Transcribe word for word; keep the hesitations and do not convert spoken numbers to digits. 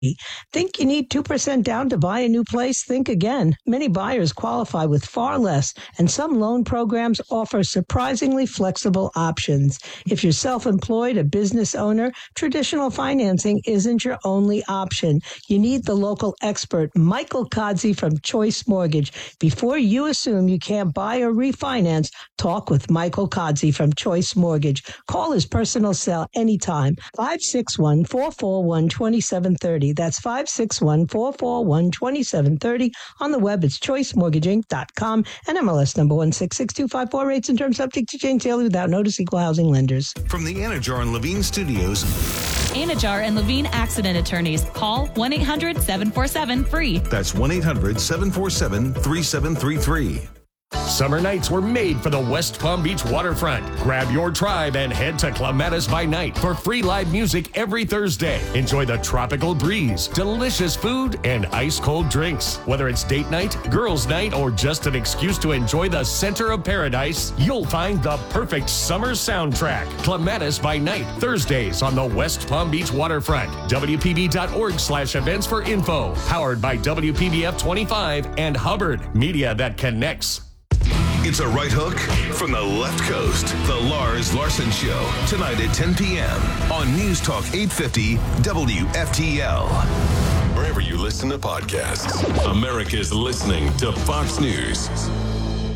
Think you need two percent down to buy a new place? Think again. Many buyers qualify with far less, and some loan programs offer surprisingly flexible options. If you're self-employed, a business owner, traditional financing isn't your only option. You need the local expert, Michael Kodzie from Choice Mortgage. Before you assume you can't buy or refinance, talk with Michael Kodzie from Choice Mortgage. Call his personal cell anytime, five six one, four four one, two seven three zero. That's five six one, four four one, two seven three zero. On the web, it's choice mortgage inc dot com and M L S number one six six two five four. Rates and terms subject to change daily without notice. Equal housing lenders. From the Anajar and Levine Studios. Anajar and Levine Accident Attorneys. Call one eight hundred, seven four seven, F R E E. That's one eight hundred, seven four seven, three seven three three. Summer nights were made for the West Palm Beach waterfront. Grab your tribe and head to Clematis by Night for free live music every Thursday. Enjoy the tropical breeze, delicious food, and ice-cold drinks. Whether it's date night, girls' night, or just an excuse to enjoy the center of paradise, you'll find the perfect summer soundtrack. Clematis by Night, Thursdays on the West Palm Beach waterfront. W P B dot org slash events for info. Powered by W P B F twenty-five and Hubbard, media that connects. It's a right hook from the left coast. The Lars Larson Show, tonight at ten p.m. on News Talk eight fifty W F T L. Wherever you listen to podcasts, America's listening to Fox News.